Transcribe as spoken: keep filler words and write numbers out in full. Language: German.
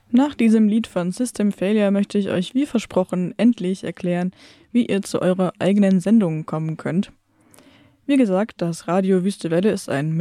Nach diesem Lied von System Failure möchte ich euch wie versprochen endlich erklären, wie ihr zu eurer eigenen Sendung kommen könnt. Wie gesagt, das Radio Wüste Welle ist ein